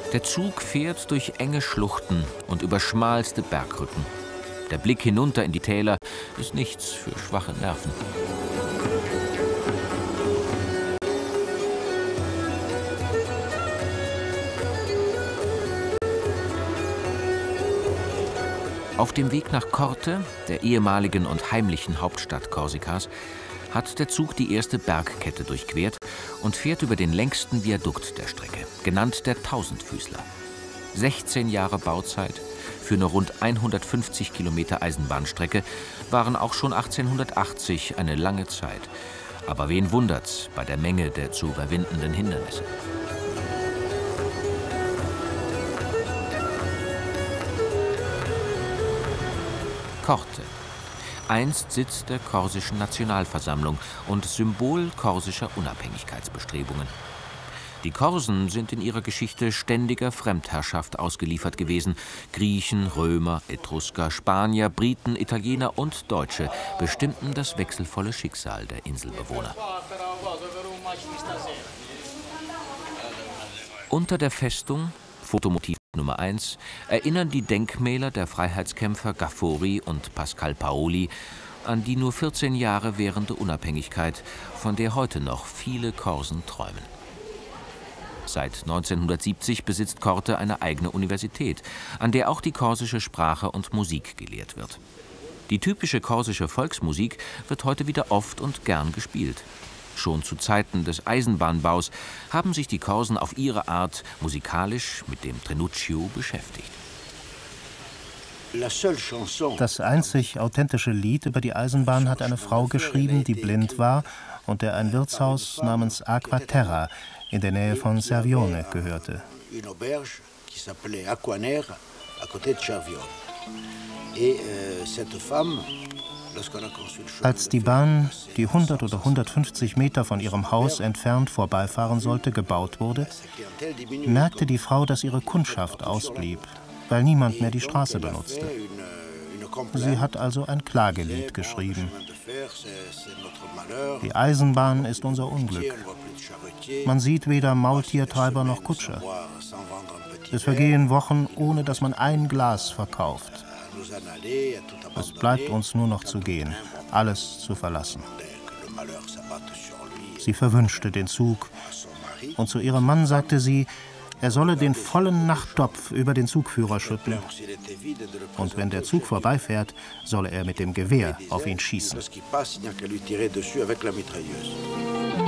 Der Zug fährt durch enge Schluchten und über schmalste Bergrücken. Der Blick hinunter in die Täler ist nichts für schwache Nerven. Auf dem Weg nach Corte, der ehemaligen und heimlichen Hauptstadt Korsikas, hat der Zug die erste Bergkette durchquert und fährt über den längsten Viadukt der Strecke, genannt der Tausendfüßler. 16 Jahre Bauzeit für eine rund 150 Kilometer Eisenbahnstrecke waren auch schon 1880 eine lange Zeit. Aber wen wundert's bei der Menge der zu überwindenden Hindernisse? Corte. Einst Sitz der korsischen Nationalversammlung und Symbol korsischer Unabhängigkeitsbestrebungen. Die Korsen sind in ihrer Geschichte ständiger Fremdherrschaft ausgeliefert gewesen. Griechen, Römer, Etrusker, Spanier, Briten, Italiener und Deutsche bestimmten das wechselvolle Schicksal der Inselbewohner. Unter der Festung, Fotomotiv Nummer 1, erinnern die Denkmäler der Freiheitskämpfer Gaffori und Pascal Paoli an die nur 14 Jahre währende Unabhängigkeit, von der heute noch viele Korsen träumen. Seit 1970 besitzt Corte eine eigene Universität, an der auch die korsische Sprache und Musik gelehrt wird. Die typische korsische Volksmusik wird heute wieder oft und gern gespielt. Schon zu Zeiten des Eisenbahnbaus haben sich die Korsen auf ihre Art musikalisch mit dem Trenutschio beschäftigt. Das einzig authentische Lied über die Eisenbahn hat eine Frau geschrieben, die blind war und der ein Wirtshaus namens Aquaterra in der Nähe von Cervione gehörte. Als die Bahn, die 100 oder 150 Meter von ihrem Haus entfernt vorbeifahren sollte, gebaut wurde, merkte die Frau, dass ihre Kundschaft ausblieb, weil niemand mehr die Straße benutzte. Sie hat also ein Klagelied geschrieben. Die Eisenbahn ist unser Unglück. Man sieht weder Maultiertreiber noch Kutscher. Es vergehen Wochen, ohne dass man ein Glas verkauft. Es bleibt uns nur noch zu gehen, alles zu verlassen. Sie verwünschte den Zug und zu ihrem Mann sagte sie, er solle den vollen Nachttopf über den Zugführer schütten. Und wenn der Zug vorbeifährt, solle er mit dem Gewehr auf ihn schießen.